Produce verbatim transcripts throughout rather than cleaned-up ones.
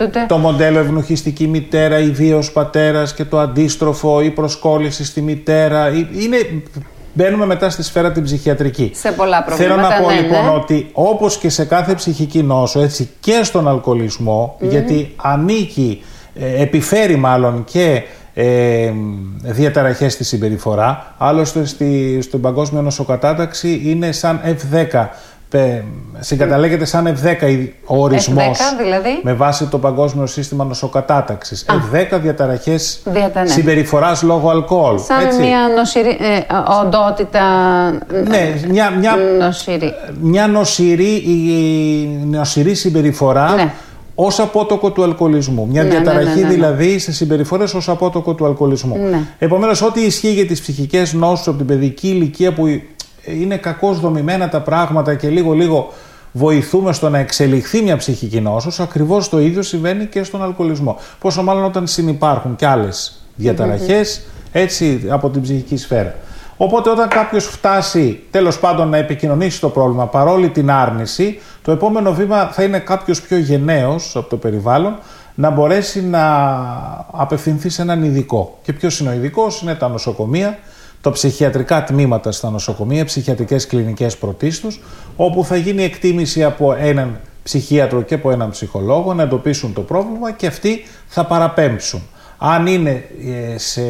Τότε... Το μοντέλο ευνοχιστική μητέρα, η βίαιος πατέρας και το αντίστροφο, η προσκόλληση στη μητέρα. Είναι... Μπαίνουμε μετά στη σφαίρα την ψυχιατρική. Σε πολλά προβλήματα. Θέλω να πω ναι, λοιπόν ναι. ότι όπως και σε κάθε ψυχική νόσο, έτσι και στον αλκοολισμό, mm-hmm. γιατί ανήκει, ε, επιφέρει μάλλον και ε, διαταραχές στη συμπεριφορά. Άλλωστε στη, στην παγκόσμια νοσοκατάταξη είναι σαν εφ δέκα. Συγκαταλέγεται σαν εφ δέκα ο ορισμός, εφ δέκα, δηλαδή? με βάση το παγκόσμιο σύστημα νοσοκατάταξης. Α. εφ δέκα διαταραχές Διατα, ναι. συμπεριφοράς λόγω αλκοόλ. Σαν έτσι. μια νοσηρή ε, οντότητα. Ναι, μια, μια, νοσηρή. μια νοσηρή, η, νοσηρή συμπεριφορά, ναι. ως απότοκο του αλκοολισμού. Μια ναι, διαταραχή ναι, ναι, ναι, ναι. δηλαδή σε συμπεριφορές ως απότοκο του αλκοολισμού. Ναι. Επομένως, ό,τι ισχύει για τις ψυχικές νόσους από την παιδική ηλικία που είναι κακώς δομημένα τα πράγματα και λίγο-λίγο βοηθούμε στο να εξελιχθεί μια ψυχική νόσος, ακριβώς το ίδιο συμβαίνει και στον αλκοολισμό. Πόσο μάλλον όταν συνυπάρχουν και άλλες διαταραχές, mm-hmm. έτσι, από την ψυχική σφαίρα. Οπότε όταν κάποιος φτάσει τέλος πάντων να επικοινωνήσει το πρόβλημα παρόλη την άρνηση, το επόμενο βήμα θα είναι κάποιος πιο γενναίος από το περιβάλλον να μπορέσει να απευθυνθεί σε έναν ειδικό. Και ποιος είναι ο ειδικός? Είναι τα νοσοκομεία, τα ψυχιατρικά τμήματα στα νοσοκομεία, ψυχιατρικές κλινικές πρωτίστως, όπου θα γίνει εκτίμηση από έναν ψυχίατρο και από έναν ψυχολόγο να εντοπίσουν το πρόβλημα και αυτοί θα παραπέμψουν. Αν, είναι σε,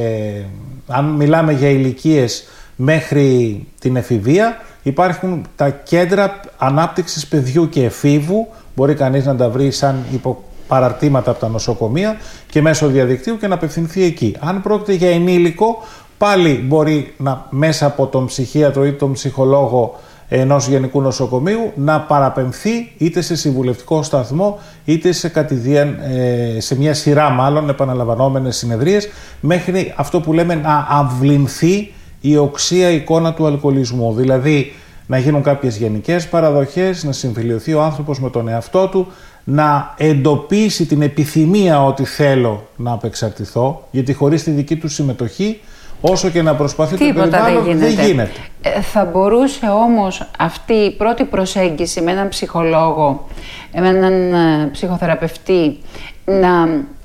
αν μιλάμε για ηλικίες μέχρι την εφηβεία, υπάρχουν τα κέντρα ανάπτυξης παιδιού και εφήβου, μπορεί κανείς να τα βρει σαν υποπαραρτήματα από τα νοσοκομεία και μέσω διαδικτύου και να απευθυνθεί εκεί. Αν πρόκειται για ενήλικο, πάλι μπορεί να, μέσα από τον ψυχίατρο ή τον ψυχολόγο ενός γενικού νοσοκομείου να παραπεμφθεί είτε σε συμβουλευτικό σταθμό είτε σε κατηδίαν, σε μια σειρά μάλλον επαναλαμβανόμενες συνεδρίες, μέχρι αυτό που λέμε να αυλυνθεί η οξία εικόνα του αλκοολισμού. Δηλαδή να γίνουν κάποιες γενικές παραδοχές, να συμφιλειωθεί ο άνθρωπος με τον εαυτό του, να εντοπίσει την επιθυμία ότι θέλω να απεξαρτηθώ, γιατί χωρίς τη δική του συμμετοχή, όσο και να προσπαθεί το περιβάλλον, δεν γίνεται. Δεν γίνεται. Ε, θα μπορούσε όμως αυτή η πρώτη προσέγγιση με έναν ψυχολόγο, με έναν ε, ψυχοθεραπευτή να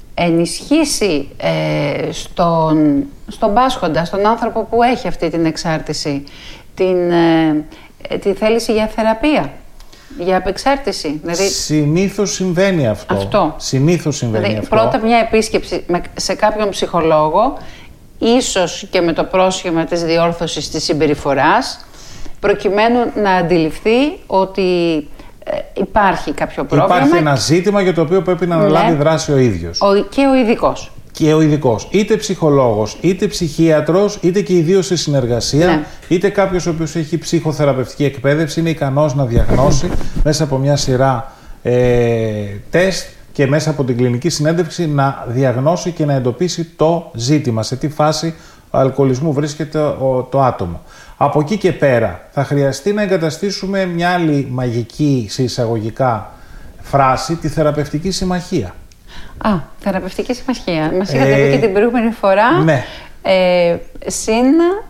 ενισχύσει ε, στον, στον πάσχοντα, στον άνθρωπο που έχει αυτή την εξάρτηση, την, ε, τη θέληση για θεραπεία, για απεξάρτηση. Δηλαδή, συνήθως συμβαίνει αυτό. αυτό. Συνήθως συμβαίνει δηλαδή, αυτό. Πρώτα μια επίσκεψη σε κάποιον ψυχολόγο, ίσως και με το πρόσχημα της διόρθωσης της συμπεριφοράς, προκειμένου να αντιληφθεί ότι ε, υπάρχει κάποιο πρόβλημα. Υπάρχει ένα ζήτημα για το οποίο πρέπει να αναλάβει ναι. δράση ο ίδιος. Ο, και ο ειδικός. Και ο ειδικός, είτε ψυχολόγος, είτε ψυχίατρος, είτε και οι δύο σε συνεργασία, ναι. είτε κάποιος ο οποίος έχει ψυχοθεραπευτική εκπαίδευση, είναι ικανός να διαγνώσει μέσα από μια σειρά ε, τεστ και μέσα από την κλινική συνέντευξη να διαγνώσει και να εντοπίσει το ζήτημα, σε τι φάση αλκοολισμού βρίσκεται ο, το άτομο. Από εκεί και πέρα θα χρειαστεί να εγκαταστήσουμε μια άλλη μαγική, σε εισαγωγικά, φράση, τη θεραπευτική συμμαχία. Α, θεραπευτική συμμαχία. Μας είχατε ε, πει και την προηγούμενη φορά. Ναι. Ε, συν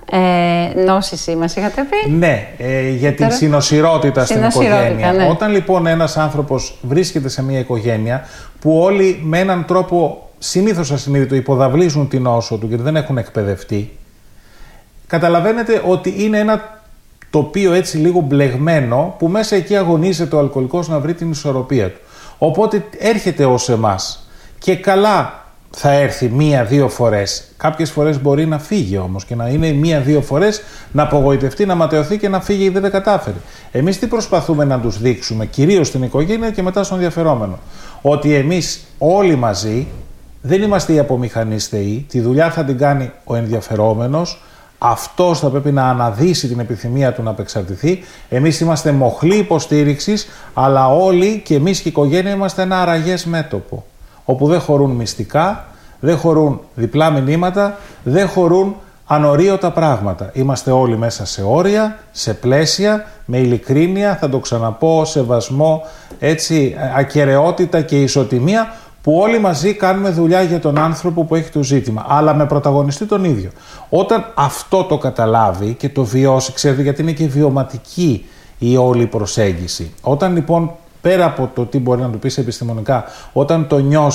ε, νόσηση, μας είχατε πει. Ναι, ε, για την Τώρα... συνοσηρότητα στην οικογένεια. Ναι. Όταν λοιπόν ένας άνθρωπος βρίσκεται σε μια οικογένεια που όλοι με έναν τρόπο συνήθως ασυνείδητο υποδαβλίζουν την νόσο του γιατί δεν έχουν εκπαιδευτεί, καταλαβαίνετε ότι είναι ένα τοπίο έτσι λίγο μπλεγμένο που μέσα εκεί αγωνίζεται ο αλκοολικός να βρει την ισορροπία του. Οπότε έρχεται ως εμάς και καλά θα έρθει μία-δύο φορές. Κάποιες φορές μπορεί να φύγει όμως και να είναι μία-δύο φορές να απογοητευτεί, να ματαιωθεί και να φύγει ή δεν τα κατάφερε. Εμείς τι προσπαθούμε να τους δείξουμε, κυρίως στην οικογένεια και μετά στον ενδιαφερόμενο? Ότι εμείς όλοι μαζί δεν είμαστε οι απομηχανείς θεοί, τη δουλειά θα την κάνει ο ενδιαφερόμενος, αυτός θα πρέπει να αναδύσει την επιθυμία του να απεξαρτηθεί. Εμείς είμαστε μοχλοί υποστήριξης, αλλά όλοι και εμείς και η οικογένεια είμαστε ένα αραγές μέτωπο, όπου δεν χωρούν μυστικά, δεν χωρούν διπλά μηνύματα, δεν χωρούν ανορίωτα πράγματα. Είμαστε όλοι μέσα σε όρια, σε πλαίσια, με ειλικρίνεια, θα το ξαναπώ, σεβασμό, έτσι, ακεραιότητα και ισοτιμία, που όλοι μαζί κάνουμε δουλειά για τον άνθρωπο που έχει το ζήτημα, αλλά με πρωταγωνιστή τον ίδιο. Όταν αυτό το καταλάβει και το βιώσει, ξέρετε, γιατί είναι και βιωματική η όλη προσέγγιση. Όταν λοιπόν πέρα από το τι μπορεί να του πεις επιστημονικά, όταν το νιώσει,